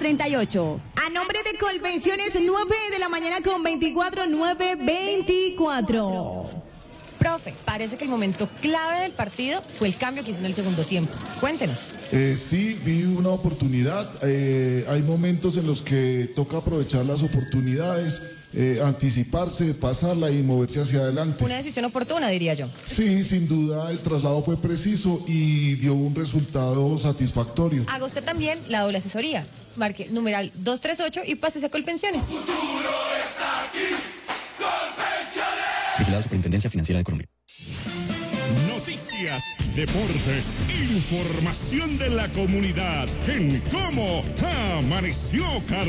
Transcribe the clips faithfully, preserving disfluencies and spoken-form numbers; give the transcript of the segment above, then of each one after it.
treinta y ocho. A nombre de Colpensiones, nueve de la mañana con veinticuatro, nueve veinticuatro. Profe, parece que el momento clave del partido fue el cambio que hizo en el segundo tiempo. Cuéntenos. Eh, sí, vi una oportunidad. Eh, hay momentos en los que toca aprovechar las oportunidades, eh, anticiparse, pasarla y moverse hacia adelante. Una decisión oportuna, diría yo. Sí, sin duda el traslado fue preciso y dio un resultado satisfactorio. Haga usted también la doble asesoría. Marque numeral dos tres ocho y pásese a Colpensiones. Vigilada Superintendencia Financiera de Colombia. Noticias, deportes, información de la comunidad en Cómo Amaneció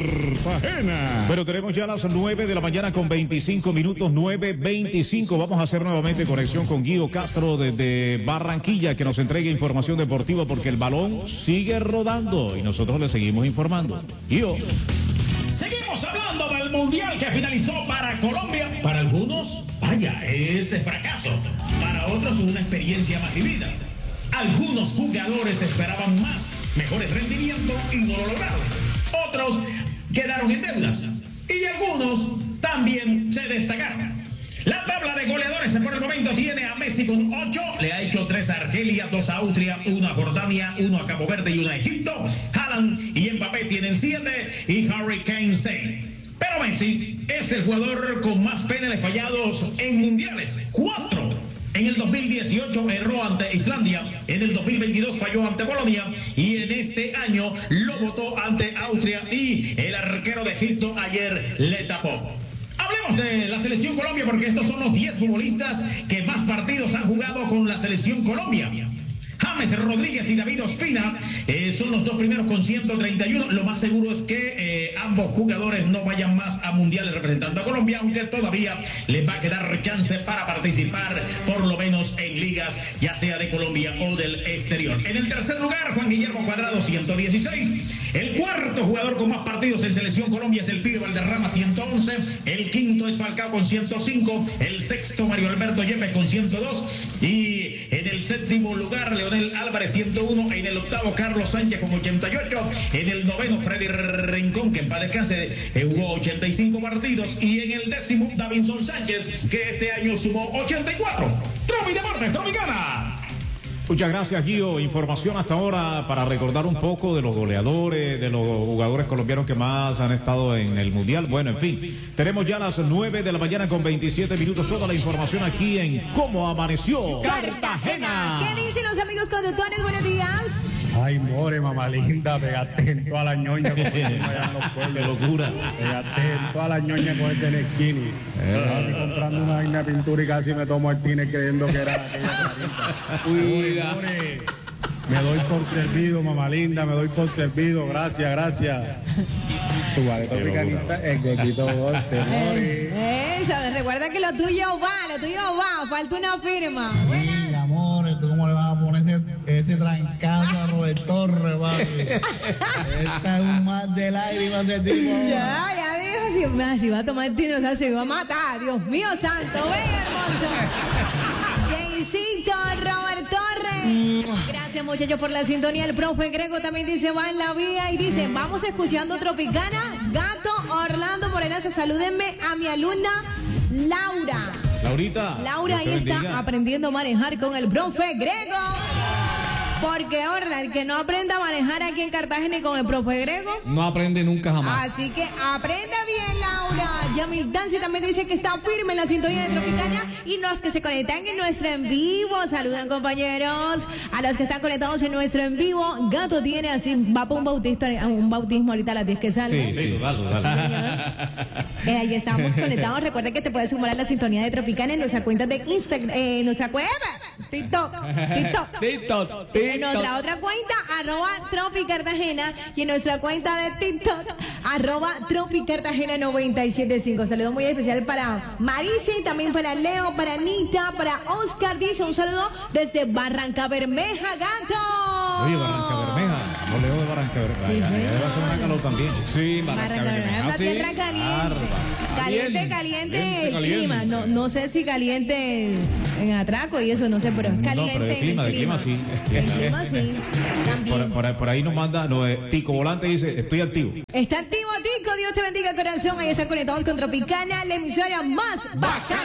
Cartagena. Bueno, tenemos ya las nueve de la mañana con veinticinco minutos, nueve veinticinco. Vamos a hacer nuevamente conexión con Guido Castro desde Barranquilla, que nos entregue información deportiva porque el balón sigue rodando y nosotros le seguimos informando. Guido. Seguimos hablando del mundial que finalizó para Colombia. Para algunos, vaya, es fracaso. Para otros, una experiencia más vivida. Algunos jugadores esperaban más, mejores rendimientos y no lo lograron. Otros quedaron en deudas. Y algunos también se destacaron. La tabla de goleadores por el momento tiene a Messi con ocho, le ha hecho tres a Argelia, dos a Austria, uno a Jordania, uno a Cabo Verde y uno a Egipto. Haaland y Mbappé tienen siete y Harry Kane seis. Pero Messi es el jugador con más penales fallados en mundiales, cuatro. En el dos mil dieciocho erró ante Islandia, en el dos mil veintidós falló ante Polonia y en este año lo votó ante Austria y el arquero de Egipto ayer le tapó. Hablemos de la Selección Colombia porque estos son los diez futbolistas que más partidos han jugado con la Selección Colombia. James Rodríguez y David Ospina eh, son los dos primeros con ciento treinta y uno. Lo más seguro es que eh, ambos jugadores no vayan más a mundiales representando a Colombia, aunque todavía les va a quedar chance para participar por lo menos en ligas, ya sea de Colombia o del exterior. En el tercer lugar, Juan Guillermo Cuadrado, ciento dieciséis. El cuarto jugador con más partidos en Selección Colombia es el Pibe Valderrama, ciento once. El quinto es Falcao con ciento cinco. El sexto, Mario Alberto Yepes con ciento dos. Y en el séptimo lugar, Leonel Álvarez, ciento uno. En el octavo, Carlos Sánchez con ochenta y ocho. En el noveno, Freddy Rincón, que en paz descanse, eh, jugó ochenta y cinco partidos. Y en el décimo, Davinson Sánchez, que este año sumó ochenta y cuatro. Tropi Deportes, Tropicana. Muchas gracias, Guido. Información hasta ahora para recordar un poco de los goleadores, de los jugadores colombianos que más han estado en el Mundial. Bueno, en fin, tenemos ya las nueve de la mañana con veintisiete minutos. Toda la información aquí en Cómo Amaneció Cartagena. ¿Qué dicen los amigos conductores? Buenos días. Ay, more, mamá linda, pegate en toda la ñoña como dicen allá en los pueblos. Qué locura. Pegate en toda la ñoña con ese skinny. Estaba comprando una vaina de pintura y casi me tomo el tine creyendo que era aquella clarita. Uy, more, me doy por servido, mamá linda, me doy por servido. Gracias, gracias. Tu vale, tropicanista, el gordito dulce, more. Eso, recuerda que lo tuyo va, lo tuyo va, falta una firma. Mira, amor, ¿tú cómo le vas a poner ese, ese trancazo a Robert Torres, papi? Esta es un más de lágrimas de tipo. Ya, ya dijo, si, si va a tomar tino, o sea, se va a matar. Dios mío santo, ven hermoso. Jaycito, Robert Torres. Gracias, muchachos, por la sintonía. El profe Grego también dice, va en la vía y dice, vamos escuchando Tropicana. Gato Orlando Morenaza, salúdenme a mi alumna Laura. Laurita. Laura ahí está bendiga. Aprendiendo a manejar con el profe Grego. Porque ahora el que no aprenda a manejar aquí en Cartagena y con el profe Grego no aprende nunca jamás. Así que aprende bien, Laura. Yamil Dancy también dice que está firme en la sintonía de Tropicana. Y los que se conectan en nuestro en vivo, saludan, compañeros. A los que están conectados en nuestro en vivo, Gato tiene así, va para un bautista, un bautismo ahorita a las diez que sale. Sí, sí, dale, dale. Eh, ahí estamos conectados. Recuerda que te puedes sumar a la sintonía de Tropicana en nuestra cuenta de Instagram, eh, nuestra cuenta, TikTok, TikTok, TikTok, TikTok. En nuestra otra cuenta, arroba Tropi Cartagena, y en nuestra cuenta de TikTok, arroba Tropi Cartagena noventa y siete punto cinco. Saludo muy especial para Marisi, también para Leo, para Anita, para Oscar. Dice un saludo desde Barranca Bermeja, Gato. Oye, Barranca Bermeja, no Leo de Barranca que allá debe ser una calor también. Sí, Barranquilla, es la tierra caliente. Caliente, caliente el clima. No, no sé si caliente en atraco y eso, no sé, pero es caliente. No, pero el clima, el el clima sí. El clima sí. Por, por, por ahí nos manda, no, eh, Tico Volante dice, estoy activo. Está activo, Tico. Dios te bendiga, corazón. Ahí está conectados con Tropicana, la emisora más bacana.